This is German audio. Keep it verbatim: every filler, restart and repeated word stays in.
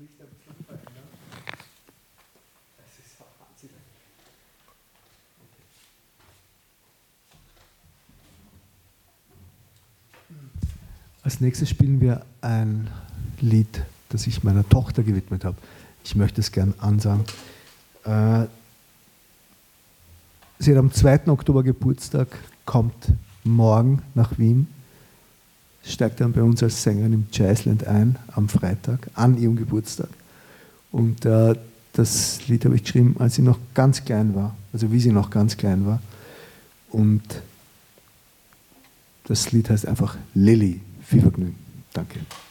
Licht ein bisschen verändern. Das ist Wahnsinn. Als nächstes spielen wir ein Lied, das ich meiner Tochter gewidmet habe. Ich möchte es gern ansagen. Äh, sie hat am zweiten Oktober Geburtstag, kommt morgen nach Wien, steigt dann bei uns als Sängerin im Jazzland ein am Freitag an ihrem Geburtstag. Und äh, das Lied habe ich geschrieben, als sie noch ganz klein war, also wie sie noch ganz klein war. Und das Lied heißt einfach Lilly. Viel Vergnügen. Danke.